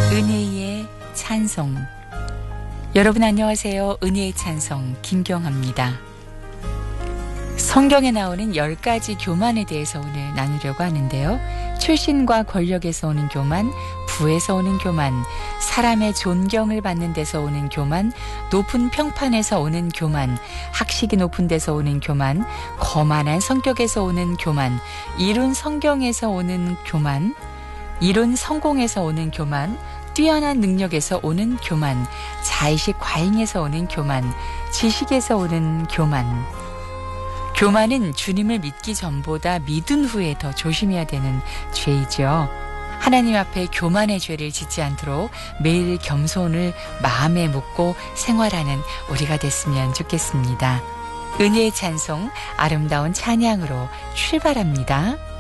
은혜의 찬송. 여러분 안녕하세요. 은혜의 찬송 김경합니다. 성경에 나오는 10가지 교만에 대해서 오늘 나누려고 하는데요. 출신과 권력에서 오는 교만, 부에서 오는 교만, 사람의 존경을 받는 데서 오는 교만, 높은 평판에서 오는 교만, 학식이 높은 데서 오는 교만, 거만한 성격에서 오는 교만, 이룬 성경에서 오는 교만, 이룬 성공에서 오는 교만, 뛰어난 능력에서 오는 교만, 자의식 과잉에서 오는 교만, 지식에서 오는 교만. 교만은 주님을 믿기 전보다 믿은 후에 더 조심해야 되는 죄이죠. 하나님 앞에 교만의 죄를 짓지 않도록 매일 겸손을 마음에 묻고 생활하는 우리가 됐으면 좋겠습니다. 은혜의 찬송, 아름다운 찬양으로 출발합니다.